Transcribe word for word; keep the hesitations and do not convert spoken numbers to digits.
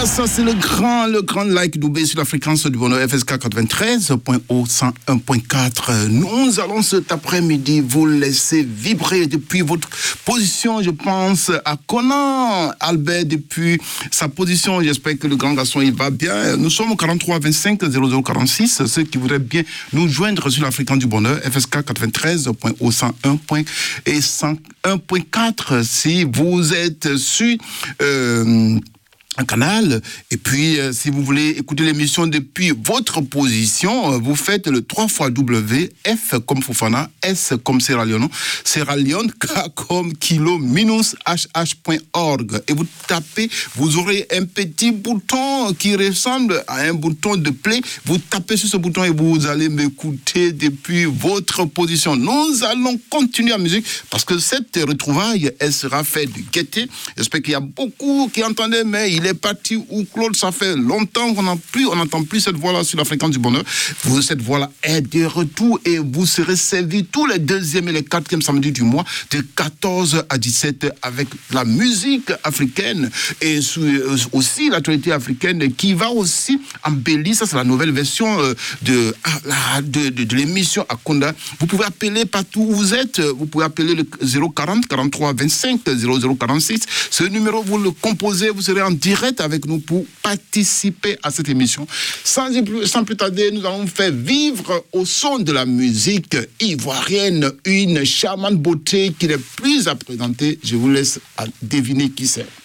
Voilà, ça c'est le grand, le grand like Doubé sur la fréquence du bonheur F S K quatre-vingt-treize point cent un point quatre. Nous allons cet après-midi vous laisser vibrer depuis votre position, je pense, à Conan. Albert, depuis sa position, j'espère que le grand garçon, il va bien. Nous sommes au quarante-trois vingt-cinq zéro zéro quarante-six. Ceux qui voudraient bien nous joindre sur la fréquence du bonheur, F S K quatre-vingt-treize point cent un point quatre. Si vous êtes sur... Euh, un canal, et puis euh, si vous voulez écouter l'émission depuis votre position, euh, vous faites le trois fois W, F comme Fofana, S comme Sierra Leone, Sierra Leone, K comme Kilo, minus H H point org, et vous tapez, vous aurez un petit bouton qui ressemble à un bouton de play, vous tapez sur ce bouton et vous allez m'écouter depuis votre position. Nous allons continuer la musique, parce que cette retrouvaille, elle sera faite de gaieté. J'espère qu'il y a beaucoup qui entendaient, mais il est parti où Claude, ça fait longtemps qu'on n'a plus, on n'entend plus cette voix-là sur la fréquence du bonheur. Vous, cette voix-là est de retour et vous serez servis tous les deuxièmes et les quatrièmes samedis du mois de quatorze à dix-sept avec la musique africaine et aussi l'actualité africaine qui va aussi embellir. Ça, c'est la nouvelle version de, de, de, de l'émission Akonda. Vous pouvez appeler partout où vous êtes. Vous pouvez appeler le zéro quarante quarante-trois vingt-cinq zéro zéro quarante-six. Ce numéro, vous le composez, vous serez en direct avec nous pour participer à cette émission. Sans plus, sans plus tarder, nous allons faire vivre au son de la musique ivoirienne une charmante beauté qui n'est plus à présenter. Je vous laisse deviner qui c'est.